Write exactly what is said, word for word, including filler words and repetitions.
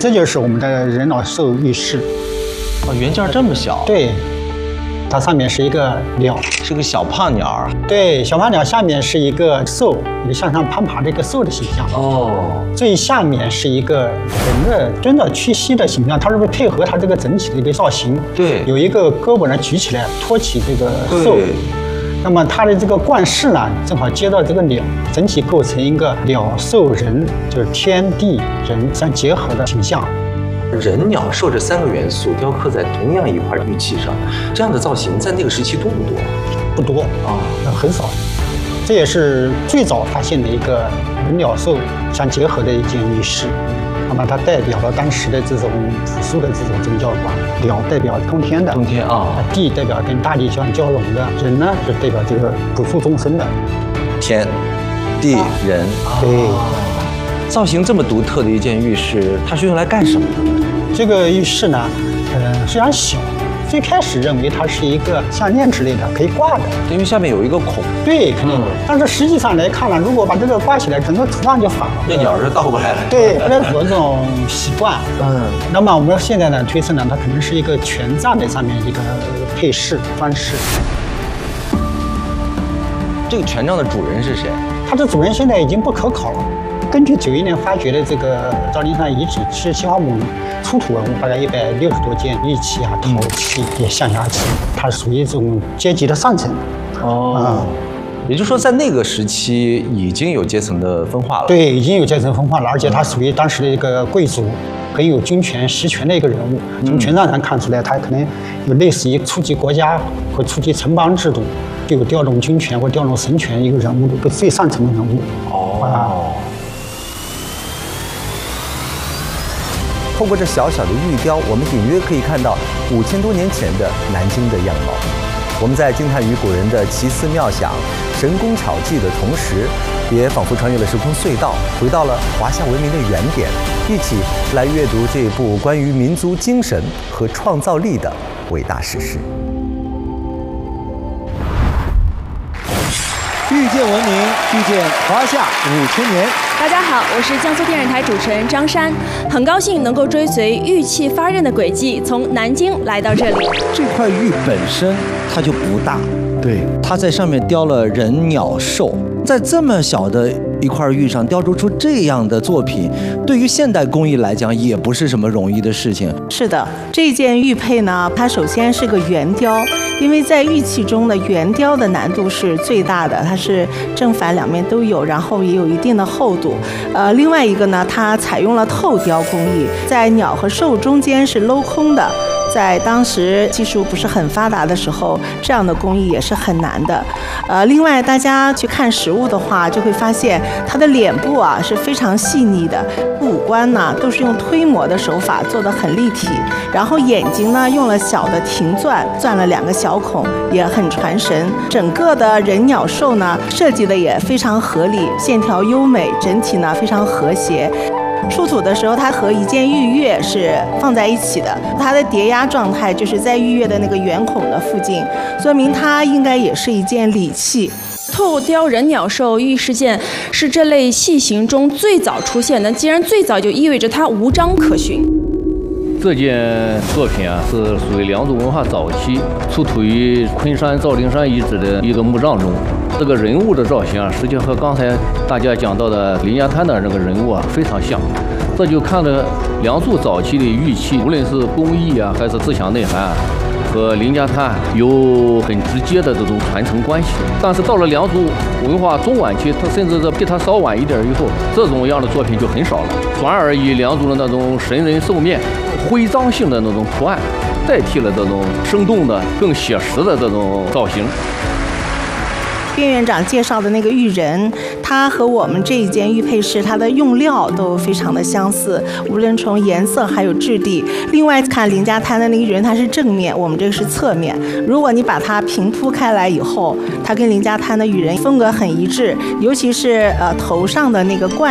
这就是我们的人脑兽玉饰。 哦，原件这么小？ 对。 它上面是一个鸟， 是个小胖鸟。 对，小胖鸟下面是一个兽，一个向上攀爬的一个兽的形象。 哦， 最下面是一个人的蹲着屈膝的形象，它是不是配合它这个整体的一个造型？ 对， 有一个胳膊呢举起来托起这个兽，那么它的这个冠饰呢正好接到这个鸟，整体构成一个鸟兽人，就是天地人相结合的形象。 人、鸟、兽这三个元素雕刻在同样一块玉器上，这样的造型在那个时期多不多？ 不多啊，很少。这也是最早发现的一个人、鸟、兽相结合的一件玉饰。那么它代表了当时的这种朴素的这种宗教观。鸟代表通天的， 通天啊； 地代表跟大地相交融的，人呢是代表这个朴素众生的。 天、地、人， 对。 造型这么独特的一件玉饰，它是用来干什么的？ 这个玉饰呢，呃，虽然小，最开始认为它是一个项链之类的，可以挂的， 因为下面有一个孔。 对，肯定。嗯、但是实际上来看呢，如果把这个挂起来，整个图案就反了。 这鸟是倒过来了。 对，不太符合这种习惯。嗯。那么我们现在呢，推测呢，它可能是一个权杖的上面一个配饰装饰。 这个权杖的主人是谁？ 它的主人现在已经不可考了。 根据九一年发掘的这个赵金山遗址是西华墓出土文物，大概一百六十多件玉器啊、陶器、也象牙器，它属于这种阶级的上层。 哦，嗯、也就是说，在那个时期已经有阶层的分化了。 对，已经有阶层分化了，而且它属于当时的一个贵族，很有军权实权的一个人物。从权杖上看出来，他可能有类似于初级国家和初级城邦制度，就有调动军权或调动神权一个人物的一个最上层的人物。哦。啊透过这小小的玉雕，我们隐约可以看到五千多年前的南京的样貌。我们在惊叹于古人的奇思妙想、神工巧技的同时，也仿佛穿越了时空隧道，回到了华夏文明的原点，一起来阅读这部关于民族精神和创造力的伟大史诗。 遇见文明，遇见华夏五千年。 大家好，我是江苏电视台主持人张珊，很高兴能够追随玉器发轫的轨迹，从南京来到这里。 这块玉本身它就不大，对，它在上面雕了人、鸟、兽，在这么小的一块玉上雕琢出这样的作品，对于现代工艺来讲也不是什么容易的事情。 是的，这件玉佩呢，它首先是个圆雕，因为在玉器中的圆雕的难度是最大的，它是正反两面都有，然后也有一定的厚度。呃，另外一个呢，它采用了透雕工艺，在鸟和兽中间是镂空的。在当时技术不是很发达的时候，这样的工艺也是很难的。呃，另外大家去看实物的话，就会发现它的脸部啊是非常细腻的，五官呢都是用推磨的手法做得很立体，然后眼睛呢用了小的停钻，钻了两个小孔，也很传神。整个的人鸟兽呢设计的也非常合理，线条优美，整体呢非常和谐。出土的时候，它和一件玉钺是放在一起的，它的叠压状态就是在玉钺的那个圆孔的附近，说明它应该也是一件礼器。 透雕人鸟兽玉饰件是这类器型中最早出现的，既然最早就意味着它无章可循。 这件作品啊，是属于良渚文化早期出土于昆山赵灵山遗址的一个墓葬中。这个人物的造型啊，实际和刚才大家讲到的林家滩的那个人物啊非常像。这就看着良渚早期的玉器，无论是工艺啊，还是自强内涵啊，和林家滩有很直接的这种传承关系。但是到了良渚文化中晚期，它甚至是比它稍晚一点以后，这种样的作品就很少了，转而以良渚的那种神人兽面、徽章性的那种图案，代替了这种生动的、更写实的这种造型。 卞院长介绍的那个玉人，它和我们这一件玉佩饰，它的用料都非常的相似，无论从颜色还有质地。另外看林家滩的那个玉人，它是正面，我们这个是侧面。如果你把它平铺开来以后，它跟林家滩的玉人风格很一致，尤其是呃头上的那个冠。